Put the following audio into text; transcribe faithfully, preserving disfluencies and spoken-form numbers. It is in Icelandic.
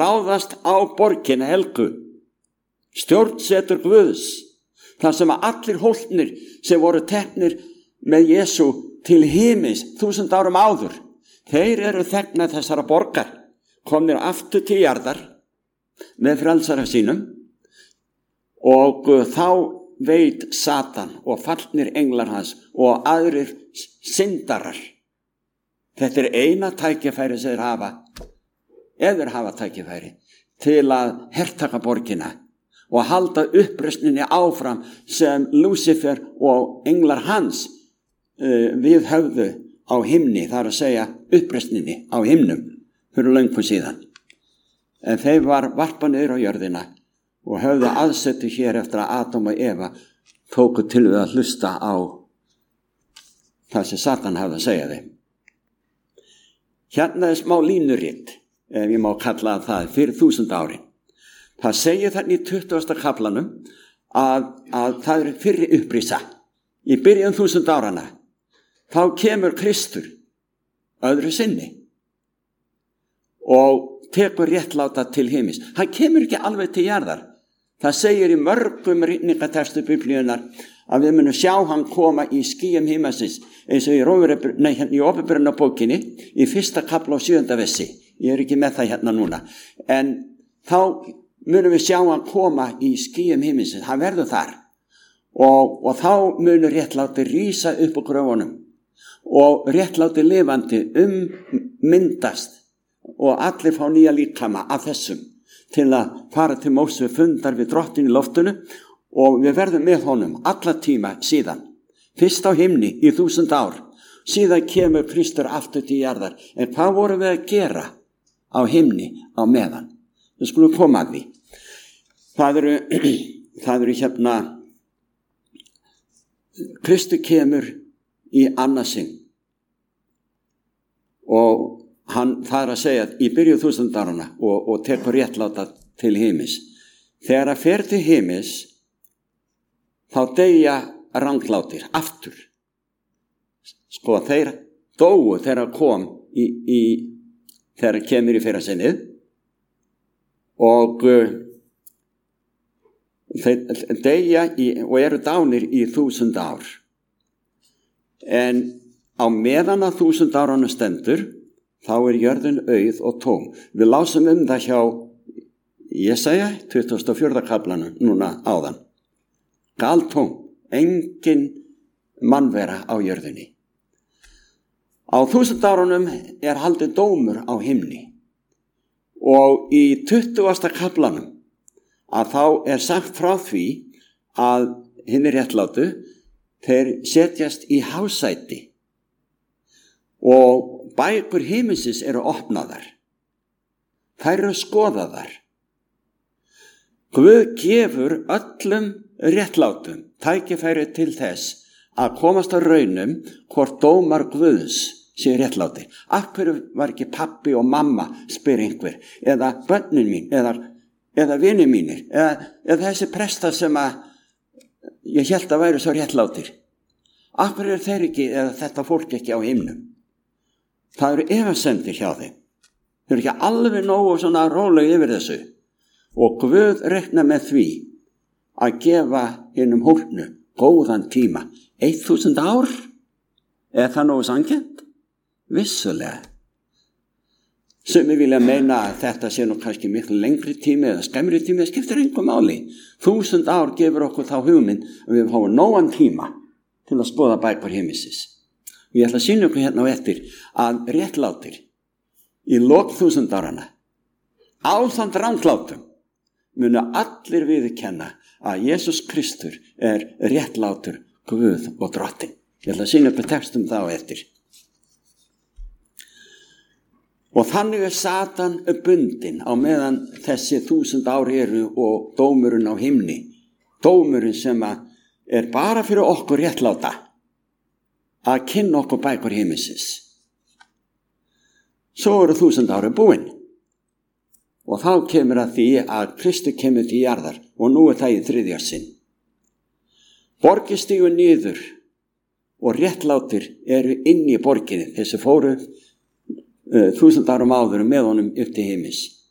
ráðast á borgina helgu, stjórnsetur Guðs, þar sem að allir hólpnir sem voru teknir með Jesú til himins þúsund árum áður, þeir eru þegna þessara borgar, komnir aftur til jarðar með frelsara sínum, og þá veit Satan og fallnir englar hans og aðrir syndarar. Þetta er eina tækifæri sem þeir hafa, ef þeir hafa tækifæri, til að hertaka borgina og halda uppreisninni áfram sem Lúsifer og englar hans uh, við höfðu á himni, þar að segja uppreisninni á himnum fyrir löngu síðan. En þeir var varpa niður á jörðina og höfðu aðsetu hér eftir að Adam og Eva tóku til við að hlusta á það sem Satan hafði að segja þeim. Hérna er smá línuritt, ef ég má kalla það, fyrir þúsund ári. Það segir þannig í tuttugasta kaflanum að, að það er fyrri upprisa. Í byrjun þúsund árana, þá kemur Kristur öðru sinni og tekur réttláta til heimis. Hann kemur ekki alveg til jarðar. Það segir í mörgum rýtningatextu Biblíunar að við munum sjá hann koma í skýjum himmasins, eins og í, nei, hérna, í Opinberunarbókinni í fyrsta kafla og sjöunda versi. Ég er ekki með það hérna núna. En þá munum við sjá hann koma í skýjum himmasins. Hann verður þar. Og, og þá munur réttláti rísa upp á gröfunum og réttláti lifandi ummyndast og allir fá nýja líkama af þessum til að fara til Móse fundar við drottin í loftinu, og við verðum með honum alla tíma síðan. Fyrst á himni í þúsund ár, síðan kemur Kristur aftur til jarðar. En hvað vorum við að gera á himni á meðan? Við skulum koma að því. Það eru, það eru hérna, Kristur kemur í annarsinn og hann þar að segja í byrju þúsundarana og, og tekur réttláta til heimis. Þegar að fer til heimis, þá deyja ranglátir aftur. Sko, þeir dóu þegar kom í, í þegar kemur í fyrra sinnið og uh, þeir deyja í, og eru dánir í þúsund ár. En á meðan að þúsund áranu stendur, þá er jörðin auð og tóm. Við lásum um það hjá Jesaja, tuttugasta og fjórða kaflanum, núna áðan. Galtóm, engin mannvera á jörðinni. Á þúsund árunum er haldið dómur á himni. Og í tuttugasta kaflanum, að þá er sagt frá því að hinir réttlátu, þeir setjast í hásæti. Og bækur himinsins eru opnaðar. Þær eru skoðaðar. Guð gefur öllum réttlátum tækifæri til þess að komast á raunum hvort dómar Guðs sé réttláti. Af hverju var ekki pappi og mamma, spyr einhver, eða börnin mín, eða, eða vinir mínir, eða, eða þessi prestar sem að ég hélt að væri svo réttlátir. Af hverju er þeir ekki, eða þetta fólk ekki á himnum? Það eru efasemdir hjá þeim. Þeir eru ekki alveg nógu svona róleg yfir þessu. Og Guð rekna með því að gefa hinum hólpnu góðan tíma. Eitt þúsund ár? Er það nógu sanngjarnt? Vissulega. Sumir vilja meina að þetta sé nú kannski miklu lengri tími eða skemmri tími, það skiptir engu máli. Þúsund ár gefur okkur þá hugmynd að við fáum nógan tíma til að skoða bækur himinsins. Ég ætla að sýna ykkur hérna á eftir að réttlátir í lok þúsundarana ásamt ranglátum munu allir viðurkenna að Jesús Kristur er réttlátur Guð og drottin. Ég ætla að sýna ykkur textum þá eftir. Og þannig er Satan bundinn á meðan þessi þúsund ár eru og dómurinn á himni. Dómurinn sem er bara fyrir okkur réttláta. Að kynna okkur bækur himinsins. Svo eru þúsund ári búin. Og þá kemur að því að Kristur kemur til jarðar og nú er það í þriðja sinn. Borgir stígu niður og réttlátir eru inn í borginni, þessi fóru uh, þúsund árum áður með honum upp til himis.